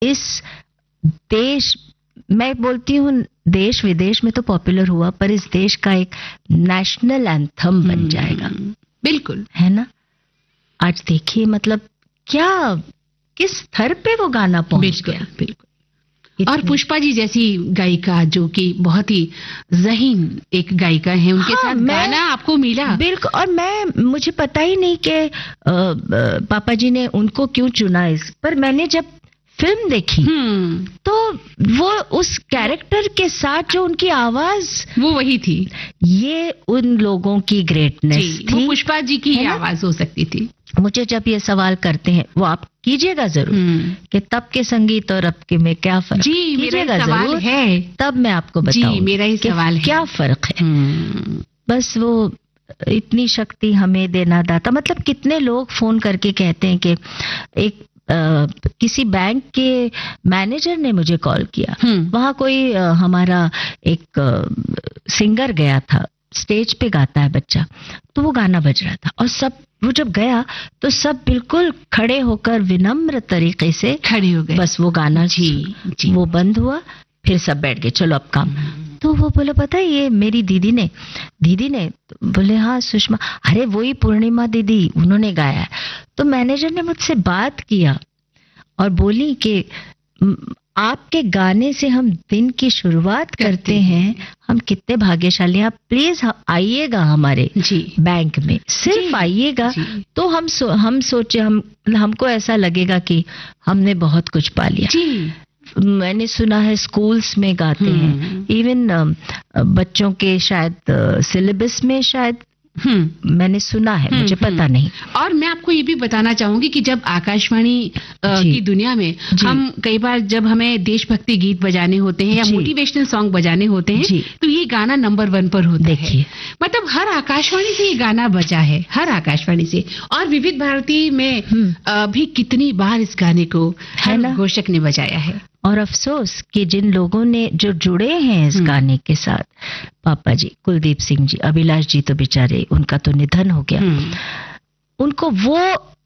इस देश, मैं बोलती हूँ देश विदेश में तो पॉपुलर हुआ, पर इस देश का एक नेशनल एंथम बन जाएगा। बिल्कुल, है ना? आज देखिए मतलब क्या, किस स्तर पे वो गाना पहुंच गया। बिल्कुल। और पुष्पा जी जैसी गायिका जो कि बहुत ही ज़हीन एक गायिका है, उनके साथ गाना आपको मिला। बिल्कुल। और मुझे पता ही नहीं कि पापा जी ने उनको क्यों चुना इस पर। मैंने जब फिल्म देखी तो वो उस कैरेक्टर के साथ जो उनकी आवाज वो वही थी, ये उन लोगों की ग्रेटनेस थी। वो पुष्पा जी की आवाज हो सकती थी। मुझे जब ये सवाल करते हैं, वो आप कीजिएगा जरूर कि तब के संगीत और अब के में क्या फर्क, जी मेरा सवाल है, तब मैं आपको बताऊंगी मेरा ही सवाल है क्या फर्क है। बस वो इतनी शक्ति हमें देना दाता। मतलब कितने लोग फोन करके कहते हैं कि एक किसी बैंक के मैनेजर ने मुझे कॉल किया, वहां कोई हमारा एक सिंगर गया था, स्टेज पे गाता है बच्चा, तो वो गाना बज रहा था और सब, वो जब गया तो सब बिल्कुल खड़े होकर विनम्र तरीके से खड़े हो गए। बस वो गाना जी वो बंद हुआ, फिर सब बैठ गए, चलो अब काम। तो वो बोला पता है ये मेरी दीदी ने बोले हाँ सुषमा, अरे वही पूर्णिमा दीदी, उन्होंने गाया है। तो मैनेजर ने मुझसे बात किया और बोली कि आपके गाने से हम दिन की शुरुआत करते हैं, हम कितने भाग्यशाली हैं, आप प्लीज आइएगा हमारे बैंक में, सिर्फ आइएगा तो हम सोचे, हमको ऐसा लगेगा कि हमने बहुत कुछ पा लिया। मैंने सुना है स्कूल्स में गाते हैं, इवन बच्चों के शायद सिलेबस में शायद मैंने सुना है, मुझे पता नहीं। और मैं आपको ये भी बताना चाहूंगी कि जब आकाशवाणी की दुनिया में हम कई बार जब हमें देशभक्ति गीत बजाने होते हैं या मोटिवेशनल सॉन्ग बजाने होते हैं तो ये गाना नंबर 1 पर होता है। मतलब हर आकाशवाणी से ये गाना बजा है, हर आकाशवाणी से। और विविध भारती में भी कितनी बार इस गाने को हर घोषक ने बजाया है। और अफसोस कि जिन लोगों ने जो जुड़े हैं इस गाने के साथ, पापा जी, कुलदीप सिंह जी, अभिलाष जी, तो बेचारे उनका तो निधन हो गया, उनको वो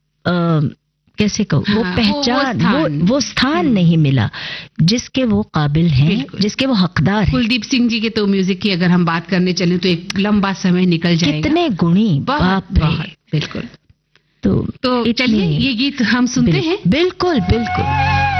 कैसे कहूँ, वो पहचान, वो स्थान नहीं मिला जिसके वो काबिल हैं, जिसके वो हकदार हैं। कुलदीप सिंह जी के तो म्यूजिक की अगर हम बात करने चलें तो एक लंबा समय निकल जाएगा। कितने गुणी, बाप रे। बिल्कुल। तो चलिए ये गीत हम सुनते हैं। बिल्कुल बिल्कुल।